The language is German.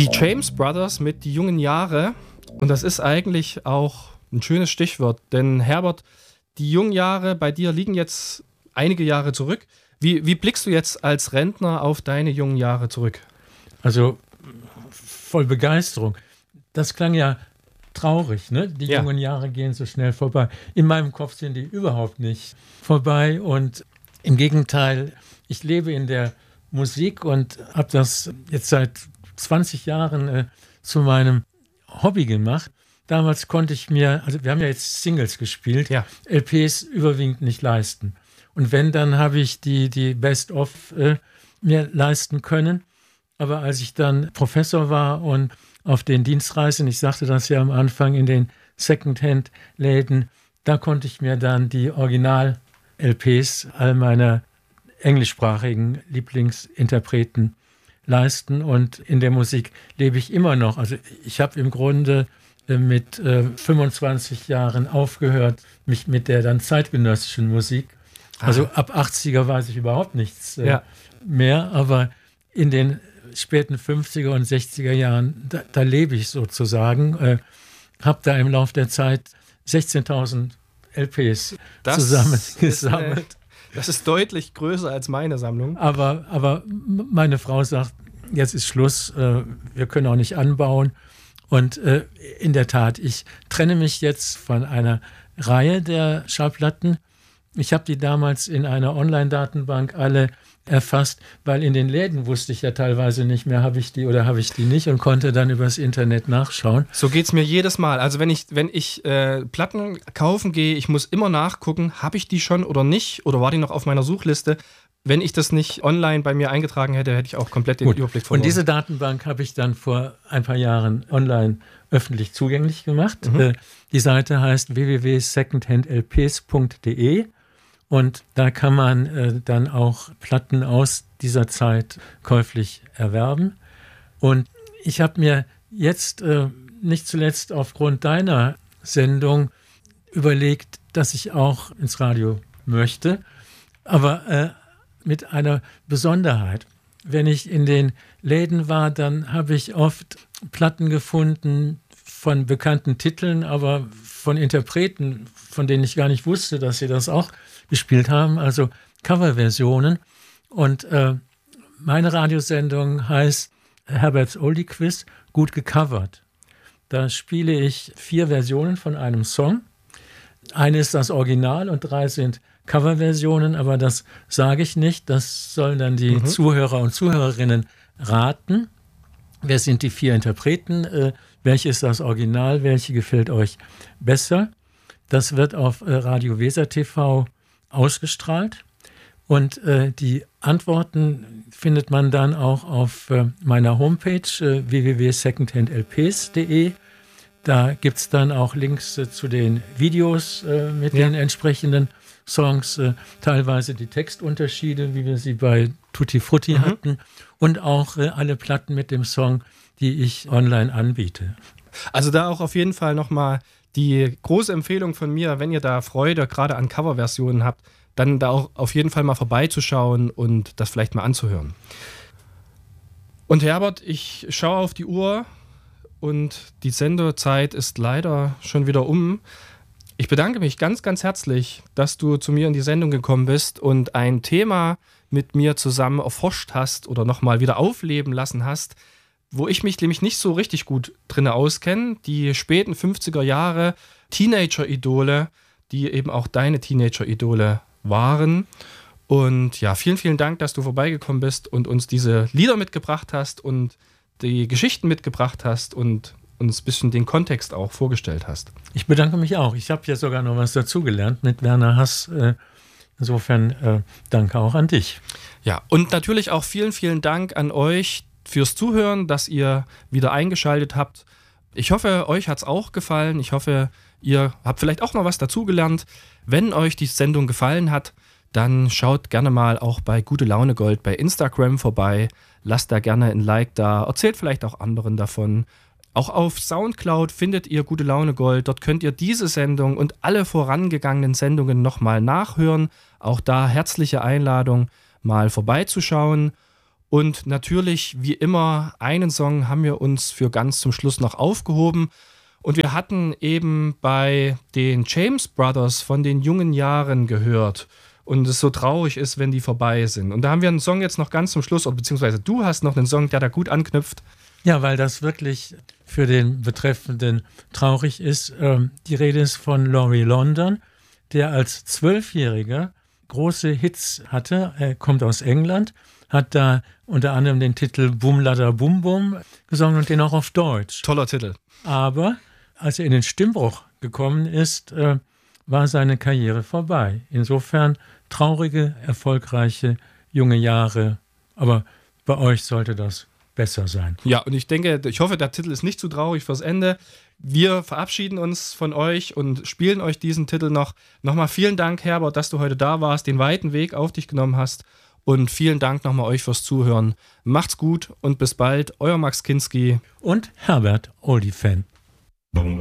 Die James Brothers mit Die jungen Jahre. Und das ist eigentlich auch ein schönes Stichwort. Denn Herbert, die jungen Jahre bei dir liegen jetzt einige Jahre zurück. Wie blickst du jetzt als Rentner auf deine jungen Jahre zurück? Also voll Begeisterung. Das klang ja traurig, ne? Die jungen Jahre gehen so schnell vorbei. In meinem Kopf sind die überhaupt nicht vorbei. Und im Gegenteil, ich lebe in der Musik und habe das jetzt seit 20 Jahren zu meinem Hobby gemacht. Damals konnte ich mir, also wir haben ja jetzt Singles gespielt, LPs überwiegend nicht leisten. Und wenn, dann habe ich die Best-of mir leisten können. Aber als ich dann Professor war und auf den Dienstreisen, ich sagte das ja am Anfang, in den Secondhand-Läden, da konnte ich mir dann die Original-LPs all meiner englischsprachigen Lieblingsinterpreten leisten. Und in der Musik lebe ich immer noch. Also ich habe im Grunde mit 25 Jahren aufgehört, mich mit der dann zeitgenössischen Musik, also ab 80er weiß ich überhaupt nichts mehr, aber in den späten 50er und 60er Jahren, da lebe ich sozusagen, habe da im Laufe der Zeit 16.000 LPs zusammengesammelt. Das ist deutlich größer als meine Sammlung. Aber meine Frau sagt, jetzt ist Schluss, wir können auch nicht anbauen. Und in der Tat, ich trenne mich jetzt von einer Reihe der Schallplatten. Ich habe die damals in einer Online-Datenbank alle erfasst, weil in den Läden wusste ich ja teilweise nicht mehr, habe ich die oder habe ich die nicht und konnte dann übers Internet nachschauen. So geht es mir jedes Mal. Also wenn ich Platten kaufen gehe, ich muss immer nachgucken, habe ich die schon oder nicht oder war die noch auf meiner Suchliste? Wenn ich das nicht online bei mir eingetragen hätte, hätte ich auch komplett den Überblick verloren. Und diese Datenbank habe ich dann vor ein paar Jahren online öffentlich zugänglich gemacht. Die Seite heißt www.secondhandlps.de und da kann man dann auch Platten aus dieser Zeit käuflich erwerben. Und ich habe mir jetzt nicht zuletzt aufgrund deiner Sendung überlegt, dass ich auch ins Radio möchte, aber mit einer Besonderheit. Wenn ich in den Läden war, dann habe ich oft Platten gefunden von bekannten Titeln, aber von Interpreten, von denen ich gar nicht wusste, dass sie das auch gespielt haben, also Coverversionen. Und meine Radiosendung heißt Herberts Oldie Quiz, gut gecovert. Da spiele ich 4 Versionen von einem Song. Eine ist das Original und 3 sind Coverversionen, aber das sage ich nicht. Das sollen dann die Zuhörer und Zuhörerinnen raten. Wer sind die 4 Interpreten? Welche ist das Original? Welche gefällt euch besser? Das wird auf Radio Weser TV ausgestrahlt. Und die Antworten findet man dann auch auf meiner Homepage www.secondhandlps.de. Da gibt es dann auch Links zu den Videos mit den entsprechenden Songs, teilweise die Textunterschiede, wie wir sie bei Tutti Frutti hatten, und auch alle Platten mit dem Song, die ich online anbiete. Also da auch auf jeden Fall nochmal die große Empfehlung von mir, wenn ihr da Freude gerade an Coverversionen habt, dann da auch auf jeden Fall mal vorbeizuschauen und das vielleicht mal anzuhören. Und Herbert, ich schaue auf die Uhr und die Sendezeit ist leider schon wieder um. Ich bedanke mich ganz, ganz herzlich, dass du zu mir in die Sendung gekommen bist und ein Thema mit mir zusammen erforscht hast oder nochmal wieder aufleben lassen hast, wo ich mich nämlich nicht so richtig gut drin auskenne. Die späten 50er Jahre Teenager-Idole, die eben auch deine Teenager-Idole waren. Und ja, vielen, vielen Dank, dass du vorbeigekommen bist und uns diese Lieder mitgebracht hast und die Geschichten mitgebracht hast und uns ein bisschen den Kontext auch vorgestellt hast. Ich bedanke mich auch. Ich habe ja sogar noch was dazugelernt mit Werner Hass. Insofern danke auch an dich. Ja, und natürlich auch vielen, vielen Dank an euch fürs Zuhören, dass ihr wieder eingeschaltet habt. Ich hoffe, euch hat es auch gefallen. Ich hoffe, ihr habt vielleicht auch noch was dazugelernt. Wenn euch die Sendung gefallen hat, dann schaut gerne mal auch bei Gute Laune Gold bei Instagram vorbei. Lasst da gerne ein Like da. Erzählt vielleicht auch anderen davon. Auch auf Soundcloud findet ihr Gute Laune Gold. Dort könnt ihr diese Sendung und alle vorangegangenen Sendungen nochmal nachhören. Auch da herzliche Einladung, mal vorbeizuschauen. Und natürlich, wie immer, einen Song haben wir uns für ganz zum Schluss noch aufgehoben. Und wir hatten eben bei den James Brothers von den jungen Jahren gehört. Und es so traurig ist, wenn die vorbei sind. Und da haben wir einen Song jetzt noch ganz zum Schluss, beziehungsweise du hast noch einen Song, der da gut anknüpft. Ja, weil das wirklich für den Betreffenden traurig ist. Die Rede ist von Laurie London, der als 12-Jähriger große Hits hatte. Er kommt aus England, hat da unter anderem den Titel Bum Lada Bum Bum gesungen und den auch auf Deutsch. Toller Titel. Aber als er in den Stimmbruch gekommen ist, war seine Karriere vorbei. Insofern traurige, erfolgreiche junge Jahre. Aber bei euch sollte das besser sein. Ja, und ich hoffe, der Titel ist nicht zu traurig fürs Ende. Wir verabschieden uns von euch und spielen euch diesen Titel noch. Nochmal vielen Dank, Herbert, dass du heute da warst, den weiten Weg auf dich genommen hast. Und vielen Dank nochmal euch fürs Zuhören. Macht's gut und bis bald. Euer Max Kinski und Herbert Oldie-Fan.